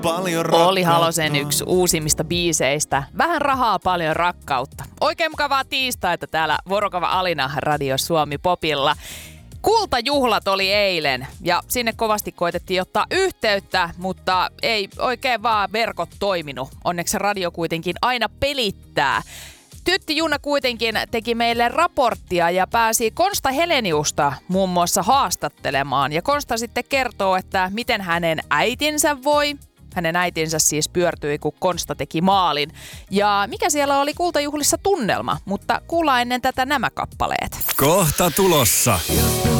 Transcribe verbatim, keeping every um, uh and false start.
paljon rakkautta. Olli Halosen yksi uusimmista biiseistä. Vähän rahaa, paljon rakkautta. Oikein mukavaa tiistaita täällä Vorokova Alina Radio Suomi Popilla. Kultajuhlat oli eilen ja sinne kovasti koitettiin ottaa yhteyttä, mutta ei oikein vaan verkot toiminut. Onneksi radio kuitenkin aina pelittää. Tytti Junna kuitenkin teki meille raporttia ja pääsi Konsta Heleniusta muun muassa haastattelemaan. Ja Konsta sitten kertoo, että miten hänen äitinsä voi. Hänen äitinsä siis pyörtyi, kun Konsta teki maalin. Ja mikä siellä oli kultajuhlissa tunnelma, mutta kuullaan ennen tätä nämä kappaleet. Kohta tulossa.